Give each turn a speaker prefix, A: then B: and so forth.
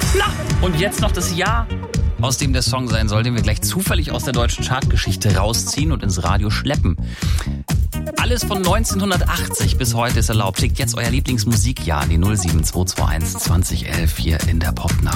A: Und jetzt noch das Jahr, aus dem der Song sein soll, den wir gleich zufällig aus der deutschen Chartgeschichte rausziehen und ins Radio schleppen. Alles von 1980 bis heute ist erlaubt. Schickt jetzt euer Lieblingsmusikjahr an die 07221 2011 hier in der Popnacht.